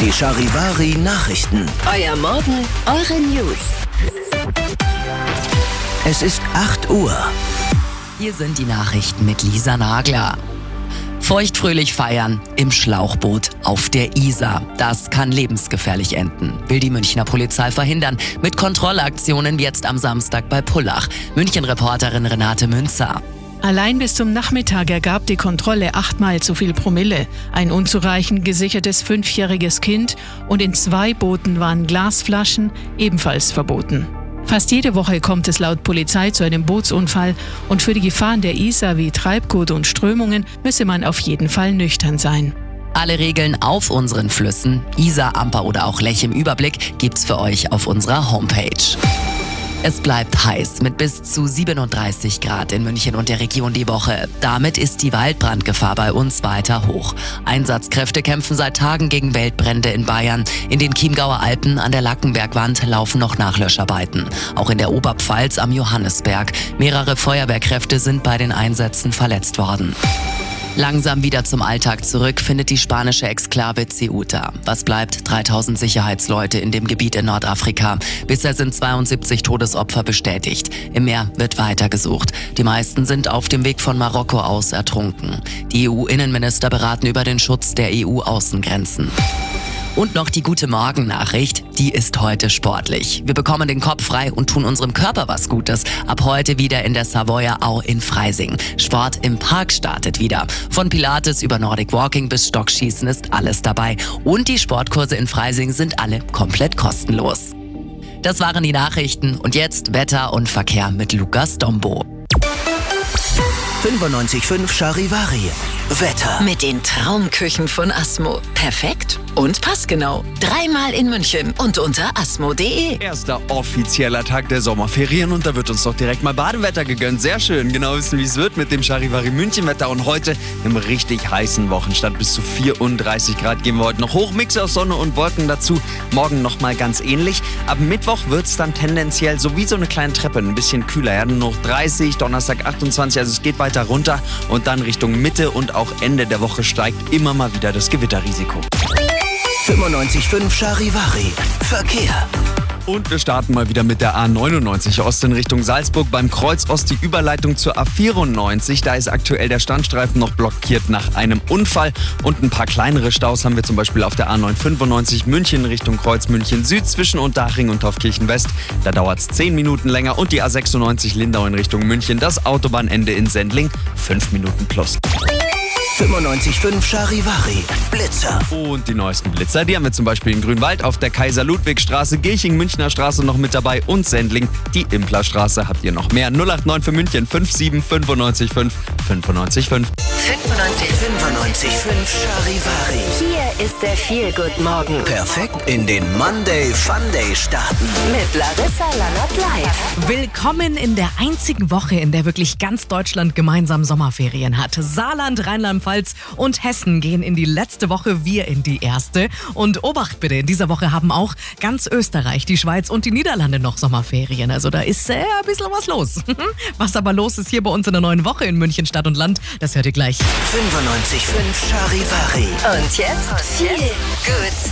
Die Charivari Nachrichten. Euer Morgen, eure News. Es ist 8 Uhr. Hier sind die Nachrichten mit Lisa Nagler. Feuchtfröhlich feiern im Schlauchboot auf der Isar. Das kann lebensgefährlich enden, will die Münchner Polizei verhindern. Mit Kontrollaktionen jetzt am Samstag bei Pullach. München-Reporterin Renate Münzer. Allein bis zum Nachmittag ergab die Kontrolle 8-mal zu viel Promille. Ein unzureichend gesichertes 5-jähriges Kind und in 2 Booten waren Glasflaschen ebenfalls verboten. Fast jede Woche kommt es laut Polizei zu einem Bootsunfall und für die Gefahren der Isar wie Treibgut und Strömungen müsse man auf jeden Fall nüchtern sein. Alle Regeln auf unseren Flüssen, Isar, Amper oder auch Lech im Überblick, gibt's für euch auf unserer Homepage. Es bleibt heiß mit bis zu 37 Grad in München und der Region die Woche. Damit ist die Waldbrandgefahr bei uns weiter hoch. Einsatzkräfte kämpfen seit Tagen gegen Waldbrände in Bayern. In den Chiemgauer Alpen an der Lackenbergwand laufen noch Nachlöscharbeiten. Auch in der Oberpfalz am Johannisberg. Mehrere Feuerwehrkräfte sind bei den Einsätzen verletzt worden. Langsam wieder zum Alltag zurück findet die spanische Exklave Ceuta. Was bleibt? 3000 Sicherheitsleute in dem Gebiet in Nordafrika. Bisher sind 72 Todesopfer bestätigt. Im Meer wird weiter gesucht. Die meisten sind auf dem Weg von Marokko aus ertrunken. Die EU-Innenminister beraten über den Schutz der EU-Außengrenzen. Und noch die gute Morgennachricht, die ist heute sportlich. Wir bekommen den Kopf frei und tun unserem Körper was Gutes. Ab heute wieder in der Savoyer Au in Freising. Sport im Park startet wieder. Von Pilates über Nordic Walking bis Stockschießen ist alles dabei. Und die Sportkurse in Freising sind alle komplett kostenlos. Das waren die Nachrichten und jetzt Wetter und Verkehr mit Lukas Dombo. 95.5 Charivari. Wetter. Mit den Traumküchen von Asmo. Perfekt und passgenau. 3-mal in München und unter asmo.de. Erster offizieller Tag der Sommerferien und da wird uns doch direkt mal Badewetter gegönnt. Sehr schön, genau wissen, wie es wird mit dem Charivari München-Wetter. Und heute im richtig heißen Wochenstart bis zu 34 Grad gehen wir heute noch hoch. Mix aus Sonne und Wolken dazu. Morgen nochmal ganz ähnlich. Ab Mittwoch wird es dann tendenziell so wie so eine kleine Treppe, ein bisschen kühler. Ja, nur noch 30, Donnerstag 28, also es geht weiter runter. Und dann Richtung Mitte und auch Ende der Woche steigt immer mal wieder das Gewitterrisiko. 95.5 Charivari. Verkehr. Und wir starten mal wieder mit der A99 Ost in Richtung Salzburg. Beim Kreuz Ost die Überleitung zur A94. Da ist aktuell der Standstreifen noch blockiert nach einem Unfall. Und ein paar kleinere Staus haben wir zum Beispiel auf der A995 München Richtung Kreuz München Süd zwischen Unterhaching und Taufkirchen West. Da dauert es 10 Minuten länger. Und die A96 Lindau in Richtung München. Das Autobahnende in Sendling 5 Minuten plus. 95.5 Charivari. Blitzer. Und die neuesten Blitzer, die haben wir zum Beispiel in Grünwald auf der Kaiser-Ludwig-Straße, Gilching, Münchner Straße noch mit dabei und Sendling. Die Implerstraße habt ihr noch mehr. 089 für München 57 95 5 95 5. 95.5 Charivari. Hier ist der Feel-Good-Morgen. Perfekt in den Monday Funday starten. Mit Larissa Lannert live. Willkommen in der einzigen Woche, in der wirklich ganz Deutschland gemeinsam Sommerferien hat. Saarland, Rheinland-Pfalz und Hessen gehen in die letzte Woche, wir in die erste. Und Obacht bitte, in dieser Woche haben auch ganz Österreich, die Schweiz und die Niederlande noch Sommerferien. Also da ist ein bisschen was los. Was aber los ist hier bei uns in der neuen Woche in München Stadt und Land, das hört ihr gleich. 95.5 Charivari. Und jetzt viel Good